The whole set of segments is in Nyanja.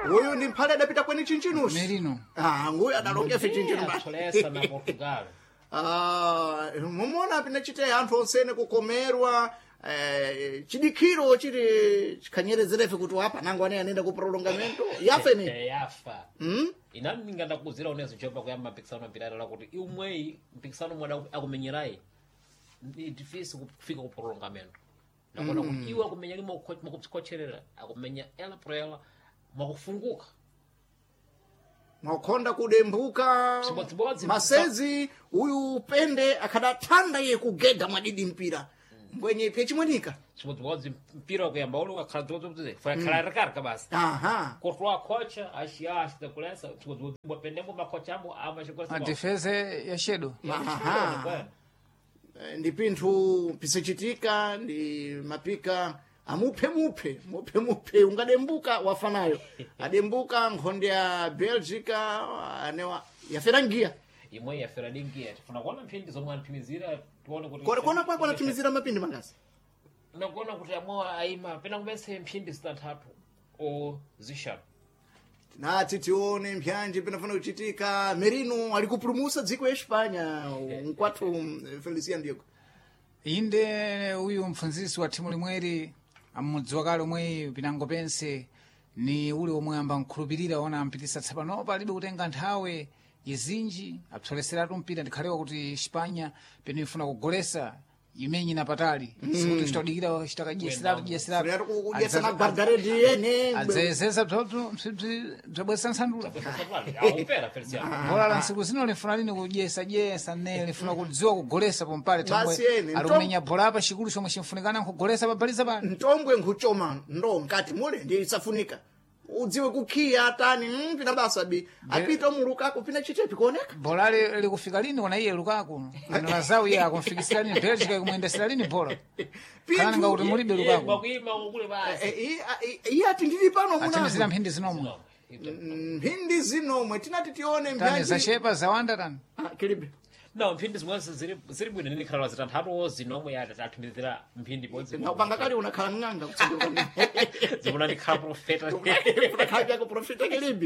uyu ndi mphale adapita kweni chinchinusi Merino. nguyu adalonga ife chinchinu atolesa na Portugal. mumona apina chite anthu onsene kukomerwa chidikiro chili chikanyerezerefe kuti wapa nangu ane anenda ku prolongamento yafe ni yafa inani ninganda kuzira unezo chopa kuyamba mpikisano mpirana la kuti umwe mpikisano mwada akumenyerai ndi difícil kufika ku prolongamento nakona kuti iwe akumenya limo mukutikocherera akumenya ela pro ela mwakufunguka mwakhonda kudembuka Chibodzibodzi. masezi uyu pende akhadathanda iye kugeda mwadidi mpira mbwenye pye chimwenika chibodzibodzi mpira kuyamba ulo akhala dzodzodzodze foi akhala rikarika basi aha kortwa kocha ashida kulesa chibodzibodzi bopendemo makocha amo A defesa ya Shedo. aha ndi pinthu pisechitika ndi mapika muphe ungadembuka wafanayo adembuka nkhondo ya belgica anewa yaferangia imwe yafera dingia tifuna kuona mphindi zomwe anphimizira tuone kuti kona kwako anathimizira mapindi mangasi nakuona kuti amwe aima pena kumese mphindi zitanthatu o zishanu tinati tione mpyanji pinafuna kuchitika merino ali kupulumusa dziko ya espanya nkwathu feliciano diego Inde uyu mpfunzisi wa timu limweri amudziwa kale omwe pinango pense ni ule omwe amba nkhulupirira ona ampitisa tsapano palibe kutenga nthawe izinji apsoleseratu mpira ndikhalewa kuti Espanya pene ifuna kugolesa imenyi na patali sikuti chitodikira chitakajeseratu kujesa na guardaredi yene adzayesesa bzabwesa nsandula akupera Feliciano bola la nsiku zino lifuna lini kujesa ne lifuna kudziwa kugolesa pompale Basi ene, alumenya bola apa chikulu chomwe chimfunikana nkugolesa pabaliza pano ntombwe nkhuchoma ndo nkati mule ndiye isafunika udziwe kukhiya atani pina basa bi apita mulukako pina chitepi kuoneka bola likufika lini ona iye Lukaku ino zawu iye akumfikisira lini Belgica ikumwendesera lini bola kana nga kuti mulibe Lukaku bakuima ukule basi iye ati ndili pano atimizira muna mphindi zinomwe mphindi zinomwe tinati tione tani mbyanji zashepa zawanda tani kilibe no mphindi zimwe ziri bwino ndikhala zitanthatu zinomwe atimizira mphindi bodzi nakupanga kale unakhala ng'anga kutsogolwa zimuna ndikhala profeta unakhala profeta kilibe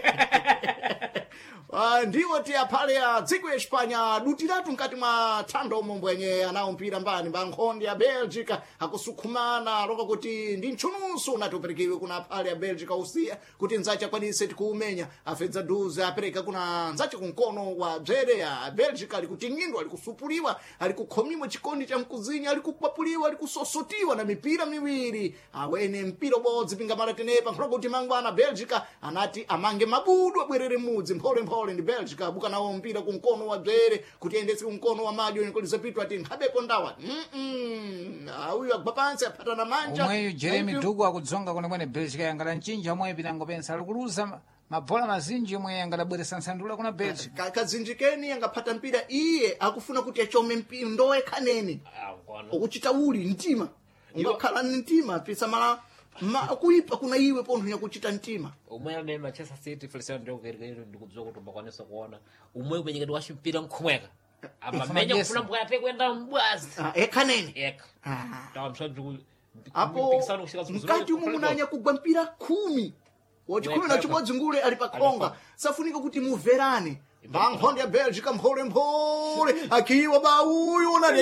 ndiwo ti aphale ya dziko ya Espanya dutiratu mkati mwa thanda omwe mbwenye anawo mpira mbani mba nkhondo ya Belgica akusukhumana loka kuti ndi mchununso unati uperekiwe kuna aphale ya Belgica usiya kuti nzache akwanise tikuumenya afedza duze apereka kuna nzache kunkono wa bzere ya Belgica ali kutingindwa ali kusupuliwa ali kukhomimwa chikondi cha mkuzinya ali kupapuliwa ali kusosotiwa na mipira miwiri awene mpira ubodzi pingamala tenepa nkhola kuti mangwana Belgica anati amange mabudu abwerere mudzi mphole ndi Belgica abuka nawo mpira kunkono wa bzere kuti endese kunkono wa madyo nikolizapitwa ati nkhabepo ndawa uyu agwa pansi aphatana manja omweyu Jeremy Dugu akudzonga kunemwene Belgica yangala mchinja omwe pinango pensa ali kuluza mabola mazinji omwe yangadabweresa nsandula kuna Belgica kazinjikeni angaphata mpira iye akufuna kuti achome mpira ndowe khaneni ukuchita uli mtima ungakhala ni mtima pisa mala kuipa kuna iwe pontho nyakuchita mtima umwe ane Manchester City Feliciano ndio gerero ndikudziwa kuti bakwanisa kuona umwe umenyeketi wa mpira nkhumweka amamenya kufuna mbwate kwenda mbwazi ekhaneni eka tawa mshandu apo mkati umwe munanya kugwa mpira 10 wachikumi na chibodzi ngule ali pakhonga safunika kuti muverane bankhondo ya Belgica mphole akiwa bauyu una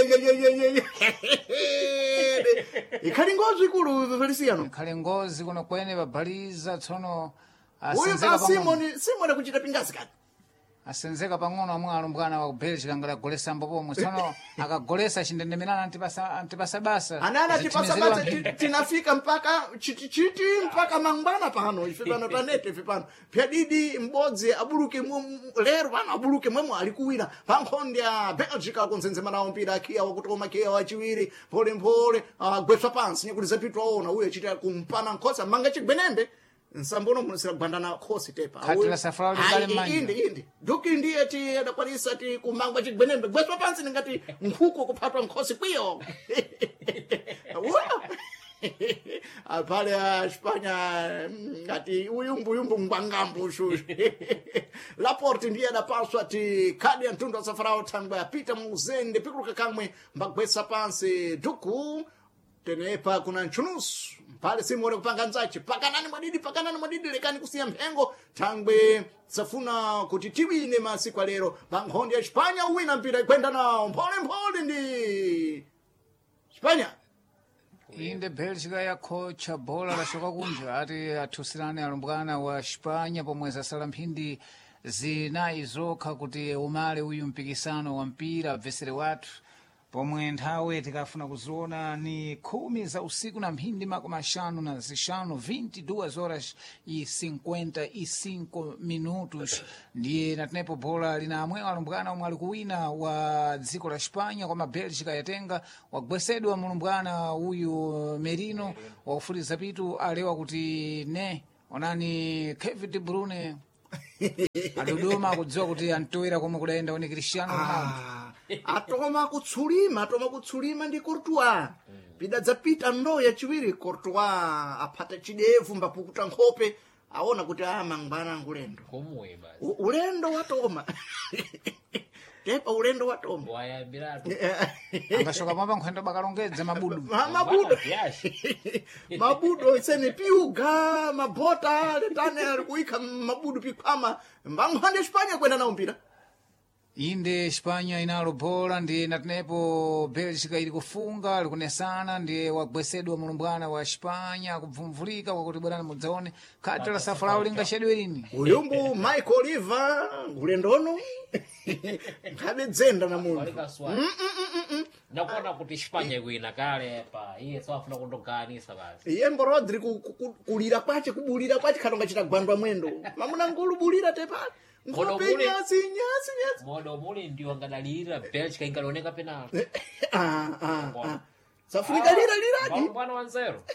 ikhali ngozi ikulu Feliciano ikhali ngozi kuno kwene babaliza tsono uyu pa Simon kuchita pingazi kati asenzeka pang'ono amwe alumbwana wa Belgica ngalagolesa mbopomwe tsono akagolesa chindendemerana antipasa basa anana tipasa basa tinafika mpaka chiti mpaka mangwana pano ife pano tanete ife pano pyadidi mbodzi abuluke lero pano abuluke mwemwe alikuwira pankhondo ya Belgica kunzenzema nawo mpira akiya wakutoma kiya wachiwiri mphole agwetsa pansi nyakuti zapitwa ona uyo chita kumpana nkhosa manga chigwenembe nsambono munisira gwandana khosi tepa khatila safari kale manje indi duki ndiye ti adakwanisa ti kumangwa chigwenembe gwetsa pansi ngati nkhuku kuphatwa nkhosi kwiyo apale ya Espanya ngati uyumbu ngwangambo shushu Laporte ndiye adapaswa ati kadi ya mtundu wa safarao thangwa yapita muzende pikuluka kamwe mbagwetsa pansi duku tenepa kuna nchunusu pale simuone kupanga nzache pakanani mwadidi lekani kusiya mphengo thangwe safuna kuti tiwine masiku alero pankhondo ya Espanya uwina mpira ikwenda nawo mphole ndi Espanya. inde Belgica yakhocha bhola lashoka kunja ati athusirane alumbwana wa Espanya pomwe zasala mphindi zinayi zokha kuti umale uyu mpikisano wa mpira abvesere wathu pomwe nthawi tikafuna kuziona ni 10 za usiku na mphindi makumi ashanu na zixanu 22 horas e 55 minutos ndiye natinepo bhola lina amwewo alumbwana omwe ali kuwina wa dziko la Espanya koma Belgica yatenga wagwesedwa mulumbwana uyu Merino wakufuliza pitu alewa kuti ne onani Kevin De Bruyne adodoma akudziwa kuti antowera komwe kudayenda one Cristiano Ronaldo atoma kutsulima ndi Courtois pidadzapita ndoya chiwiri Courtois aphata chidevu mbapukuta nkhope aona kuti mangwana ngulendo komwe basi ulendo watoma tepa ulendo watoma wayambiratu angashoka pampa nkhwendo bakalongedza mabudu mabudo isene piuga mabota letane ali kuika mabudu pikhama mbankhande Espanya kwenda nawo mpira inde Espanya inalo bhola ndiye natinepo Belgica ili kufunga ali kunesana ndiye wagwesedwa mulumbwana wa Espanya akubvumvulika kwakuti bwerani mudzaone khadi la safu lawo lingachedwe lini uyumbu Michael Oliver ulendono nkhabe dzenda na munthu walikaswa nakuona kuti Espanya ikuina kale pa iye sawafuna kundoganisa basi iye Rodri kulira kwache kubulira kwache khatonga chitagwandwa mwendo mamuna ngulu bulira tepali nkhope nyasi modo muli ndiwo ngadalira Belgica ingaloneka penalty safunika liradi bwana wanzero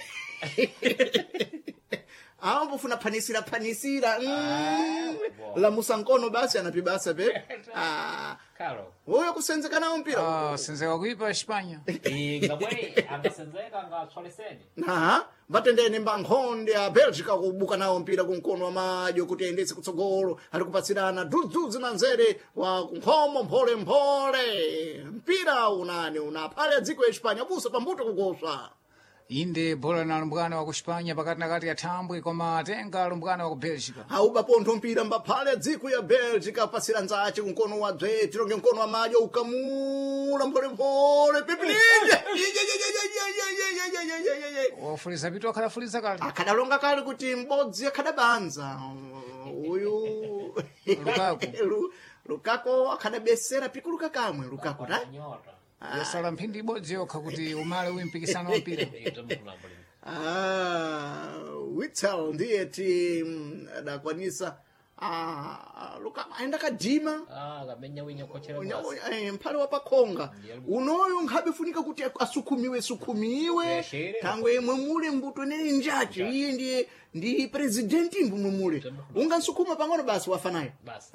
ambofuna phanisira la musankono basi anapibasa pe kalo uyo kusenzeka nawo mpira senzeka kuipa Espanya ngabwe angasenzeka ngatswaleseni vatendene mbankhonde ya Belgica kubuka nawo mpira kunkono wa madyo kuti ayendetse kutsogolo ali kupatsirana dzudzudzi na nzere wa kunkhomo mphole mpira unaphale ya dziko ya Espanya busa pambuto kugoswa inde bhola na alumbwana wa ku Espanya pakati na kati ya thambwe koma atenga alumbwana wa ku Belgica aubapontho mpira mbaphale ya dziko ya Belgica pasira nzache kunkono wa bzwe tilonge nkono wa madyo ukamula mphole pepinije wafuliza pitu akhadafuliza kale akhadalonga kale kuti m'bodzi akhadabanza uyu Lukaku akhadabesera pikuluka kamwe Lukaku ta yasala mphindi ibodzi yokha kuti umale uyu mpikisano wa mpira Witsel ndiye ti adakwanisa Lukaku aenda kadima kamenya winya kochera mphale wapakhonga unoyo nkhabe funika kuti asukumiwe thangwe imwe mule mbuto nene njache iye ndi presidenti imwe mule ungansukuma pang'ono basi wafanayo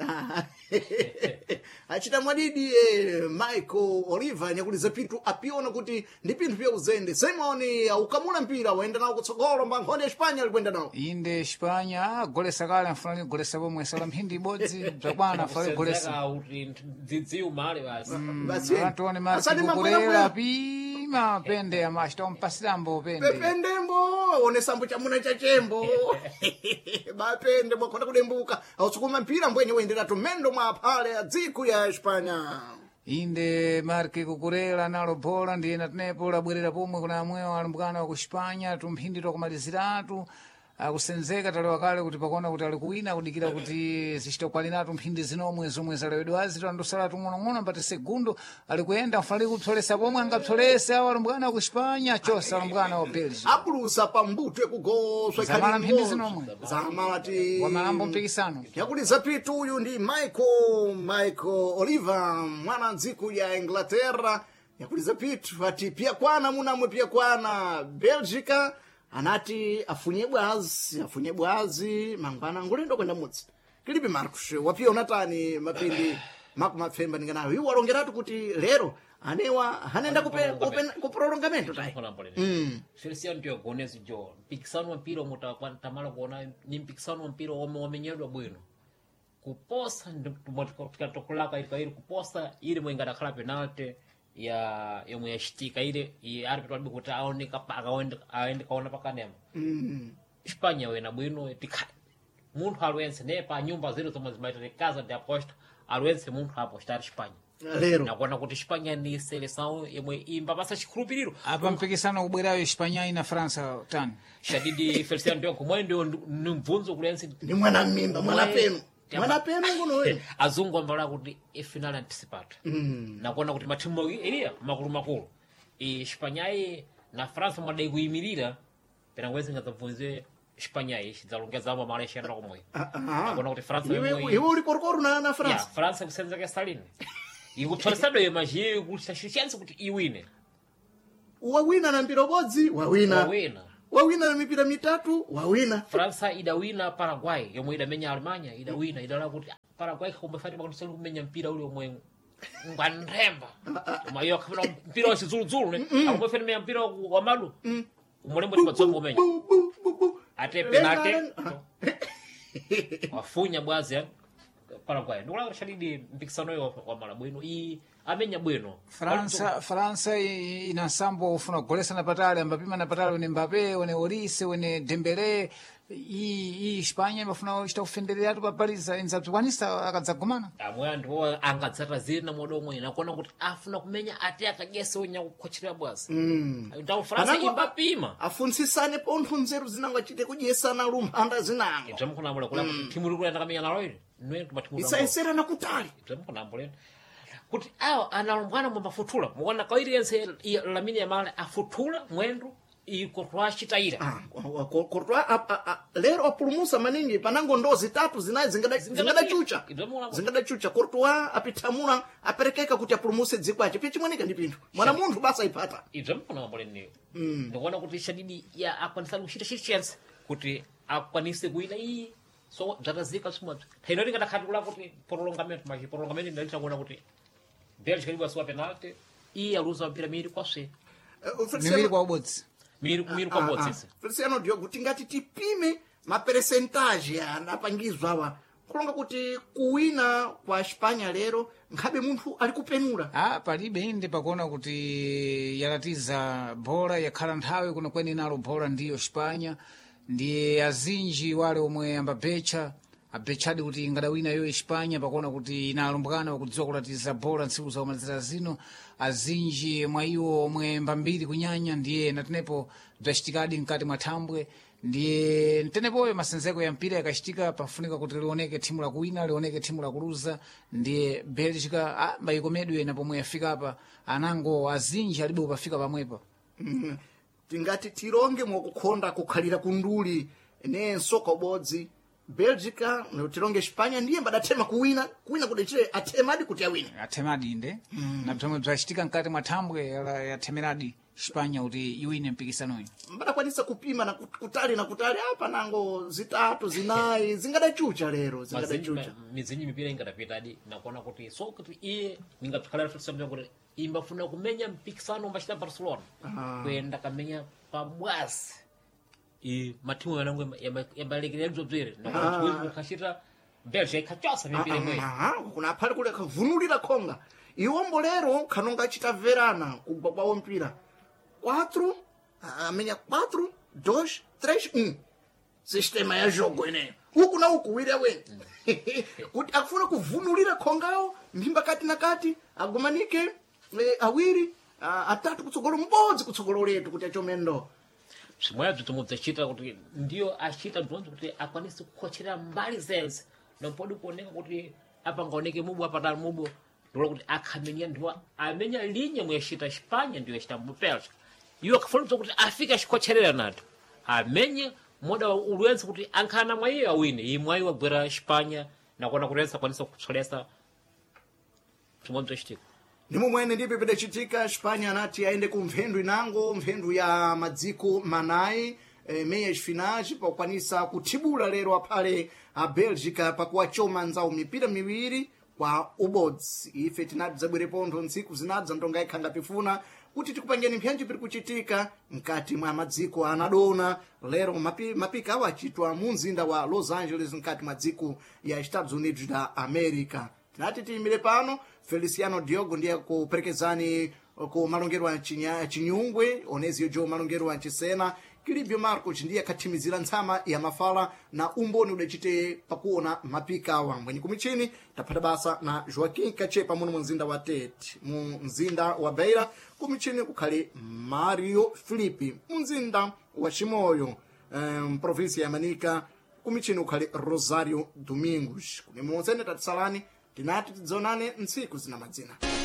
achita mwadidi Michael Oliver nyakuliza pitu apiona kuti ndi pinthu pya uzende Simoni ukamula mpira waenda nawo kutsogolo mbankhonde ya Espanya alikwenda nawo inde Espanya agolesa kale anfuna ligolesa pomwe sala mphindi ibodzi bzakwana afuna ligolesa dzidziu male basi atone masi kukurela pima pende amashita umpasirambo pendembo one sambo chamuna chachembo bapende mwakhonda kudembuka ausukuma mpira mbwenye wendera tumendo mwa phale ya dziko ya Espanya inde Marque Cucurella nalo bhola ndiye natinepo labwerera pomwe kuna amwewo alumbwana wa ku Espanya tumphindi twakumaliziratu akusenzeka talewa kale kuti pakuona kuti ali kuwina kudikira kuti zichitokwalinatu mphindi zinomwe zomwe zalewedwazi tandosala tung'onong'ono mbati segundo ali kuyenda mfali kupsolesa pomwe angapsolese awo alumbwana wa ku Espanya chosa alumbwana wa Belgium apulusa pambuto yakugoswa zamala mphindi zinomwe zamalati wamalambo mpikisano yakuliza pitu uyu ndi Michael Oliver mwana dziko ya Inglaterra yakuliza pitu ati pia kwana munamwe pia kwana Belgica anati afunye bwazi mangwana ngulendo kwenda mudzi kilibe Marcus wapia unatani mapindi mapfemba ninganayo iwo walongeratu kuti lero anewa hanenda ku prolongamento tai Feliciano Diogones jo mpikisano wa mpira mutakwanitamala kuona ni mpikisano wa mpira wamenyedwa bwino kuposa tikatokulaka ili kuposa ili mwingada khala penalty yomwe yachitika ile arbitro alibe kuti aende kaona pakanema Espanha wena bwino munthu aliwense ne pa nyumba zero zomwe zimaitire casa de aposta aliwense munthu apostar Espanha lero nakuona kuti Espanha ni seleção yomwe imbapasa chikhulupiriro apa mpikisano kubwerayo Espanha na França tani shadidi Feliciano Diogo mwe ndio ni mvunzo kulense ni mwana mimba mwana penu ngono we azungu ambala kuti final anticipata nakuona kuti matimu iliya makulu Espanha na França madai kuyimirira pena ngwezi ngazabvunze Espanha chidzalongezamo mali yashiyana komwe nakuona kuti França iwe uli korokoro na France França kusenza ke Stalin ikupsolesedwa yo maji kuti chance kuti iwine wawina na mpira ubodzi wawina na mipira mitatu wawina França idawina Paraguay yomwe idamenya Alemanya idawina idala kuti Paraguay kumbafati bakutisali kumenya mpira ule omwe ngwanremba mayo akafuna mpira wa chizuluzulu ne akumafena menya mpira wa malu umulembo tibatsongo kumenya ate penalty wafunya bwazi Paraguay ndikula kushadidi mpikisano yo wa mala bwino amenya bwino França inasambo ufuna kugolesa na patali ambapima na patali wene Mbappé wene Olise wene Dembele Espanha imafuna kuchita kufenderera papaliza enzapwanisa akadzagumana amwe ndiwo angadzata zina modomwe nakuona kuti afuna kumenya ati akagese unya kukhochera bwazi ndawo França imbapima afunsisane pontho nzeru zinanga chite kudyesana lumphanda zinanga ndamukona kula timu likuwa ndakamenya nalo ile nwe tumatimu isaisera nakutali ndamukona mbole kuti awo analumbwana mwambafutula muona kairi yense Lamine Yamal afutula mwendo Courtois chitaira Courtois lero apulumusa maningi panango ndo zitatu zinayi zingadachucha Courtois apitamula aperekeka kuti apulumuse dzikwache pye chimwanika ndi pinthu mwana munthu basa ipata ndamukona mbole niyo ndikuona kuti shadidi ya akwanisa kuchita chance kuti akwanise kuina so dzatazika simwadzo haino ringadakhatikula kuti prolongamento ndalita kuona kuti Belgica ilibu asuwa penalty aluza mpira miri kwaswe miri kwa ubodzi miri kwa ubodzi Feliciano Diogo tingati tipime mapercentage anapangizwa awa kulonga kuti kuwina kwa Espanha lero nkhabe munthu ali kupenula palibe inde pakuona kuti yalatiza bhola yakhala nthawi kuno kweni nalo bhola ndiyo Espanha ndiye azinji wale omwe ambabecha abechadi kuti ngadawina yo Espanha pakuona kuti inalumbwana kudziwa kulatiza bhola ntsiku zaumalizira zino azinji mwa iwo omwe mbambiri kunyanya ndiye natenepo bzachitikadi mkati mwa thambwe ndiye ntenepoyo masenzeko ya mpira yakachitika pafunika kuti lioneke thimu la kuwina lioneke thimu la kuluza ndiye Belgica mbayikomedwe na pomwe yafika apa anango azinji alibe upafika pamwepa tingati tironge mwakukhonda kukhalira kunduli ne soka ubodzi Belgica tironge Espanha ndiye mbadathema kuwina kudechire athemadi kuti awine athemadi inde na bzomwe bzachitika mkati mwa thambwe yathemeradi Espanha kuti iwine mpikisanoyi mbadakwanisa kupima na kutali apa nango zitatu zinayi zingadachucha lero zingadachucha mizinyi mipira ingadapitadi nakuona kuti so kuti iye ningapikhala Feliciano kuti imbafuna kumenya mpikisano mbachita Barcelona kwenda kamenya pabwasi matimu yanangu yabalekera bzobzere nakuona kachita Belgica ikhachosa mipira imwe kuna phali kule kavunulira khonga iwombo lero khanonga chita verana kugwagwawo mpira 4 amenya 4 2 3 1 sistema ya jogo ineyo uku na uku wire wene kuti akufuna kuvunulira khongawo mphimba kati na kati agumanike awiri atatu kutsogolo mbodzi kutsogolo letu kuti achomendo simwadzo tumudzacita kuti ndiyo achita ndonzo kuti akwanise kukhochera mbali zense nompodi kuoneka kuti apa ngaoneke mubu apatali mubu ndola kuti akhamenya ndiwo amenya linye mweshita Espanha ndiyo yachita Belgica iwo akafunitsa kuti afika chikhocherera nato amenye moda uliwense kuti ankhana mwa iyo awine imwayi wagwera Espanha nakuona kutensa kwanisa kutsolesa chimodzi chachitika ndimo mwene ndipe pedachitika Espanha anati aende ku mphendu ya madziko manayi meias finais pakwanisa kuthibula lero aphale a Belgica pakuwachoma nzawo mipira miwiri kwa ubodzi ife tinati zabwere pontho ntsiku zinadza ndonga ikhanga pifuna kuti tikupangeni mphanji piri kuchitika mkati mwa madziko anadona lero mapika awo achitwa mu mzinda wa Los Angeles mkati mwa dziko ya Estados Unidos da America tinati tiyimire pano Feliciano Diogo ndiye kuperekezani ku malongero a chinyungwe onezio jo malongero a chisena kilibyo marco ndiye akathimizira ntsama ya mafala na umboni udachite pakuona mapika awa mbwenye kumichini taphata basa na Joaquim Kachepa muno mu mzinda wa Tete mu mzinda wa Beira kumichini ukhali Mario Filipe mu mzinda wa Chimoyo provinsia ya Manica kumichini ukhali Rosario Domingos kuni muonsene tatisalani tinati tidzonane ntsiku zina madzina.